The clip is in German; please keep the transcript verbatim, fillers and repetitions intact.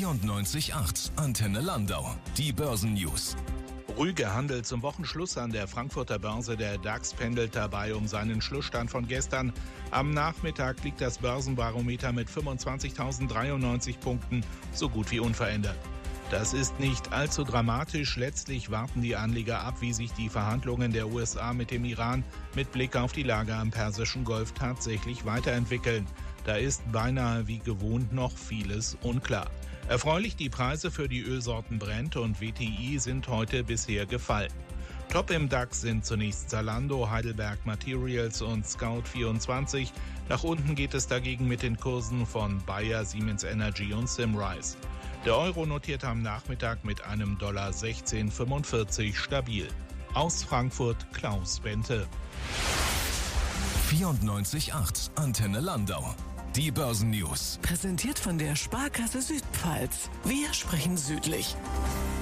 vierundneunzig Komma acht Antenne Landau. Die Börsennews. Ruhiger Handel zum Wochenschluss an der Frankfurter Börse. Der DAX pendelt dabei um seinen Schlussstand von gestern. Am Nachmittag liegt das Börsenbarometer mit fünfundzwanzigtausenddreiundneunzig Punkten so gut wie unverändert. Das ist nicht allzu dramatisch. Letztlich warten die Anleger ab, wie sich die Verhandlungen der U S A mit dem Iran mit Blick auf die Lage am Persischen Golf tatsächlich weiterentwickeln. Da ist beinahe wie gewohnt noch vieles unklar. Erfreulich, die Preise für die Ölsorten Brent und W T I sind heute bisher gefallen. Top im DAX sind zunächst Zalando, Heidelberg Materials und Scout vierundzwanzig. Nach unten geht es dagegen mit den Kursen von Bayer, Siemens Energy und Simrise. Der Euro notiert am Nachmittag mit einem Dollar sechzehn Komma fünfundvierzig stabil. Aus Frankfurt Klaus Bente. vierundneunzig Komma acht Antenne Landau. Die Börsennews. Präsentiert von der Sparkasse Südpfalz. Wir sprechen südlich.